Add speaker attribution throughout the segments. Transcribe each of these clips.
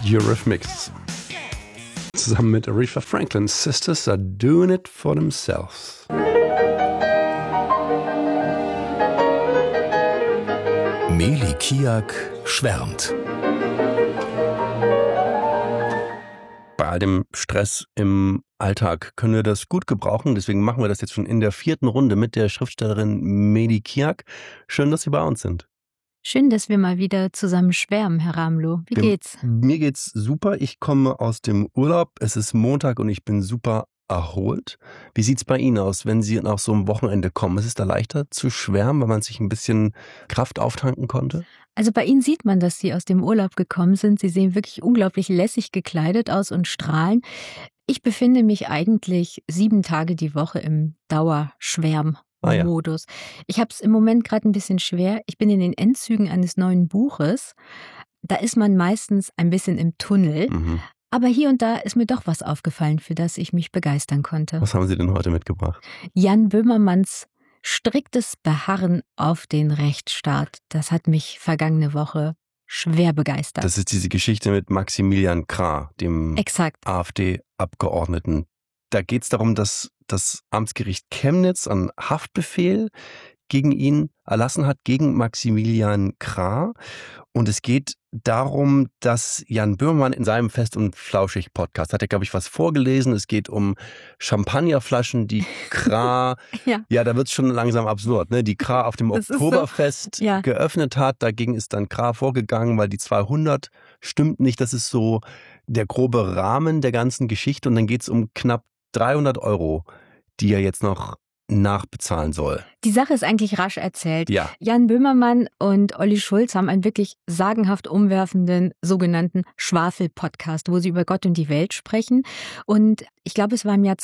Speaker 1: Eurythmics. Zusammen mit Aretha Franklin. Sisters are doing it for themselves.
Speaker 2: Meli Kiak schwärmt.
Speaker 1: Bei all dem Stress im Alltag können wir das gut gebrauchen. Deswegen machen wir das jetzt schon in der 4. Runde mit der Schriftstellerin Meli Kiak. Schön, dass Sie bei uns sind.
Speaker 3: Schön, dass wir mal wieder zusammen schwärmen, Herr Ramloh. Wie geht's?
Speaker 1: Mir geht's super. Ich komme aus dem Urlaub. Es ist Montag und ich bin super erholt. Wie sieht's bei Ihnen aus, wenn Sie nach so einem Wochenende kommen? Ist es da leichter zu schwärmen, weil man sich ein bisschen Kraft auftanken konnte?
Speaker 3: Also bei Ihnen sieht man, dass Sie aus dem Urlaub gekommen sind. Sie sehen wirklich unglaublich lässig gekleidet aus und strahlen. Ich befinde mich eigentlich 7 Tage die Woche im Dauerschwärmmodus. Ich habe es im Moment gerade ein bisschen schwer. Ich bin in den Endzügen eines neuen Buches. Da ist man meistens ein bisschen im Tunnel. Aber hier und da ist mir doch was aufgefallen, für das ich mich begeistern konnte.
Speaker 1: Was haben Sie denn heute mitgebracht?
Speaker 3: Jan Böhmermanns striktes Beharren auf den Rechtsstaat. Das hat mich vergangene Woche schwer begeistert.
Speaker 1: Das ist diese Geschichte mit Maximilian Krah, dem AfD-Abgeordneten. Da geht es darum, dass das Amtsgericht Chemnitz einen Haftbefehl gegen ihn erlassen hat, gegen Maximilian Krah. Und es geht darum, dass Jan Böhmermann in seinem Fest- und Flauschig-Podcast hat er, glaube ich, was vorgelesen. Es geht um Champagnerflaschen, die Krah, ja, da wird es schon langsam absurd, ne? Die Krah auf dem Oktoberfest geöffnet hat. Dagegen ist dann Krah vorgegangen, weil die 200 stimmt nicht. Das ist so der grobe Rahmen der ganzen Geschichte. Und dann geht es um knapp 300 €, die er jetzt noch nachbezahlen soll.
Speaker 3: Die Sache ist eigentlich rasch erzählt.
Speaker 1: Ja.
Speaker 3: Jan Böhmermann und Olli Schulz haben einen wirklich sagenhaft umwerfenden sogenannten Schwafel-Podcast, wo sie über Gott und die Welt sprechen. Und ich glaube, es war im Jahr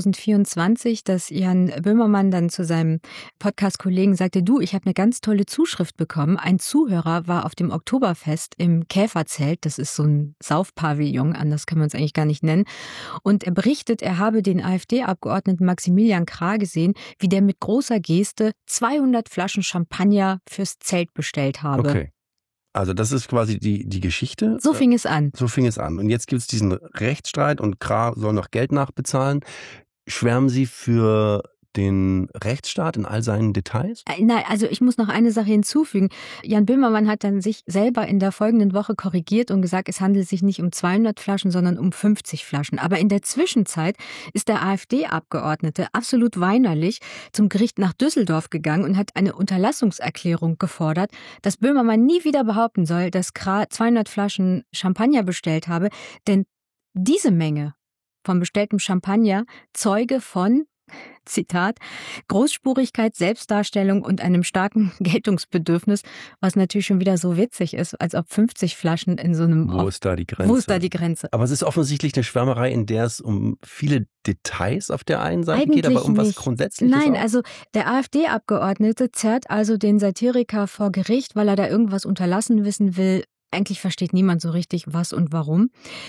Speaker 3: 2024, dass Jan Böhmermann dann zu seinem Podcast-Kollegen sagte, du, ich habe eine ganz tolle Zuschrift bekommen. Ein Zuhörer war auf dem Oktoberfest im Käferzelt. Das ist so ein Saufpavillon, anders kann man es eigentlich gar nicht nennen. Und er berichtet, er habe den AfD-Abgeordneten Maximilian Krah gesehen, wie der mit großer Geste 200 Flaschen Champagner fürs Zelt bestellt habe.
Speaker 1: Okay. Also das ist quasi die Geschichte.
Speaker 3: So fing es an.
Speaker 1: So fing es an. Und jetzt gibt es diesen Rechtsstreit und Krah soll noch Geld nachbezahlen. Schwärmen Sie für den Rechtsstaat in all seinen Details?
Speaker 3: Nein, also ich muss noch eine Sache hinzufügen. Jan Böhmermann hat dann sich selber in der folgenden Woche korrigiert und gesagt, es handelt sich nicht um 200 Flaschen, sondern um 50 Flaschen. Aber in der Zwischenzeit ist der AfD-Abgeordnete absolut weinerlich zum Gericht nach Düsseldorf gegangen und hat eine Unterlassungserklärung gefordert, dass Böhmermann nie wieder behaupten soll, dass Krah 200 Flaschen Champagner bestellt habe. Denn diese Menge von bestelltem Champagner zeuge von, Zitat, Großspurigkeit, Selbstdarstellung und einem starken Geltungsbedürfnis, was natürlich schon wieder so witzig ist, als ob 50 Flaschen in so einem...
Speaker 1: Wo ist da die Grenze?
Speaker 3: Wo ist da die Grenze?
Speaker 1: Aber es ist offensichtlich eine Schwärmerei, in der es um viele Details auf der einen Seite
Speaker 3: Eigentlich
Speaker 1: geht, aber um was
Speaker 3: nicht.
Speaker 1: Grundsätzliches
Speaker 3: Nein,
Speaker 1: auch.
Speaker 3: also der AfD-Abgeordnete zerrt also den Satiriker vor Gericht, weil er da irgendwas unterlassen wissen will. Eigentlich versteht niemand so richtig, was und warum.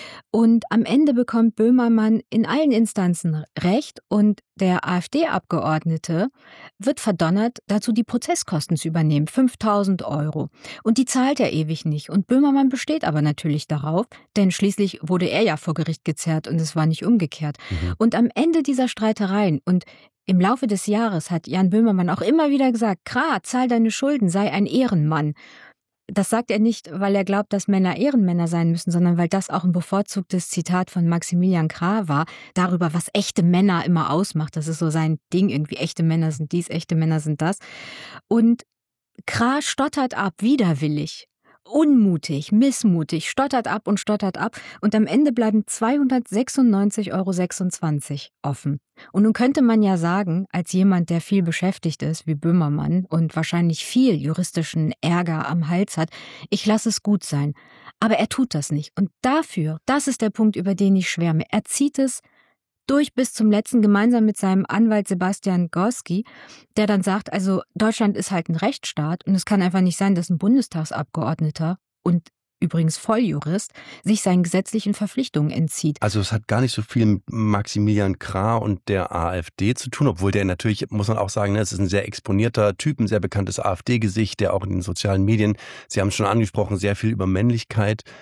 Speaker 3: Und am Ende bekommt Böhmermann in allen Instanzen Recht und der AfD-Abgeordnete wird verdonnert, dazu die Prozesskosten zu übernehmen, 5.000 €. Und die zahlt er ewig nicht. Und Böhmermann besteht aber natürlich darauf, denn schließlich wurde er ja vor Gericht gezerrt und es war nicht umgekehrt. Und am Ende dieser Streitereien und im Laufe des Jahres hat Jan Böhmermann auch immer wieder gesagt, Krah, zahl deine Schulden, sei ein Ehrenmann. Das sagt er nicht, weil er glaubt, dass Männer Ehrenmänner sein müssen, sondern weil das auch ein bevorzugtes Zitat von Maximilian Krah war, darüber, was echte Männer immer ausmacht. Das ist so sein Ding, irgendwie echte Männer sind dies, echte Männer sind das. Und Krah stottert ab, widerwillig, unmutig, missmutig, stottert ab und am Ende bleiben 296,26 € offen. Und nun könnte man ja sagen, als jemand, der viel beschäftigt ist, wie Böhmermann und wahrscheinlich viel juristischen Ärger am Hals hat, ich lasse es gut sein. Aber er tut das nicht. Und dafür, das ist der Punkt, über den ich schwärme, er zieht es durch bis zum letzten gemeinsam mit seinem Anwalt Sebastian Gorski, der dann sagt, also Deutschland ist halt ein Rechtsstaat und es kann einfach nicht sein, dass ein Bundestagsabgeordneter und übrigens Volljurist sich seinen gesetzlichen Verpflichtungen entzieht.
Speaker 1: Also es hat gar nicht so viel mit Maximilian Krah und der AfD zu tun, obwohl der natürlich, muss man auch sagen, es ist ein sehr exponierter Typ, ein sehr bekanntes AfD-Gesicht, der auch in den sozialen Medien, Sie haben es schon angesprochen, sehr viel über Männlichkeit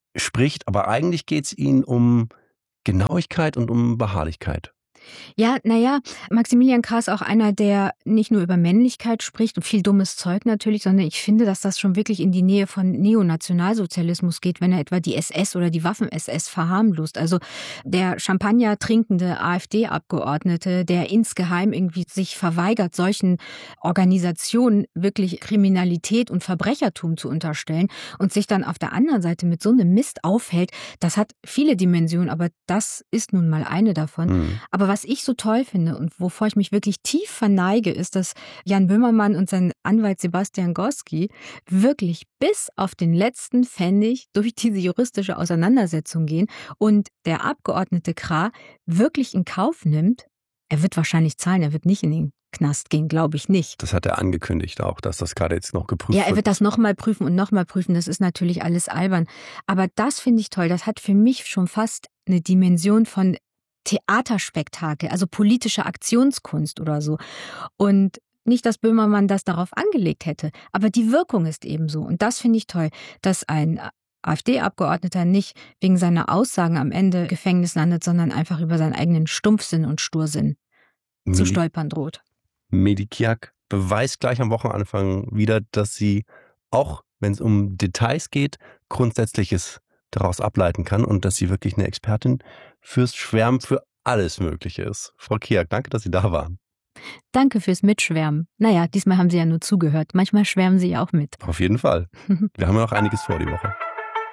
Speaker 1: spricht, aber eigentlich geht es ihnen um Genauigkeit und um Beharrlichkeit.
Speaker 3: Ja, naja, Maximilian Krah ist auch einer, der nicht nur über Männlichkeit spricht und viel dummes Zeug natürlich, sondern ich finde, dass das schon wirklich in die Nähe von Neonationalsozialismus geht, wenn er etwa die SS oder die Waffen-SS verharmlost. Also der Champagner trinkende AfD-Abgeordnete, der insgeheim irgendwie sich verweigert, solchen Organisationen wirklich Kriminalität und Verbrechertum zu unterstellen und sich dann auf der anderen Seite mit so einem Mist aufhält, das hat viele Dimensionen, aber das ist nun mal eine davon. Aber was ich so toll finde und wovor ich mich wirklich tief verneige, ist, dass Jan Böhmermann und sein Anwalt Sebastian Gorski wirklich bis auf den letzten Pfennig durch diese juristische Auseinandersetzung gehen und der Abgeordnete Krah wirklich in Kauf nimmt, er wird wahrscheinlich zahlen, er wird nicht in den Knast gehen, glaube ich nicht.
Speaker 1: Das hat er angekündigt auch, dass das gerade jetzt noch geprüft wird.
Speaker 3: Ja, er wird das nochmal prüfen und nochmal prüfen, das ist natürlich alles albern. Aber das finde ich toll, das hat für mich schon fast eine Dimension von Theaterspektakel, also politische Aktionskunst oder so. Und nicht, dass Böhmermann das darauf angelegt hätte, aber die Wirkung ist eben so. Und das finde ich toll, dass ein AfD-Abgeordneter nicht wegen seiner Aussagen am Ende Gefängnis landet, sondern einfach über seinen eigenen Stumpfsinn und Stursinn zu stolpern droht.
Speaker 1: Meli Kiak beweist gleich am Wochenanfang wieder, dass sie, auch wenn es um Details geht, Grundsätzliches daraus ableiten kann und dass sie wirklich eine Expertin fürs Schwärmen für alles Mögliche ist. Frau Kiak, danke, dass Sie da waren.
Speaker 3: Danke fürs Mitschwärmen. Naja, diesmal haben Sie ja nur zugehört. Manchmal schwärmen Sie ja auch mit.
Speaker 1: Auf jeden Fall. Wir haben ja noch einiges vor die Woche.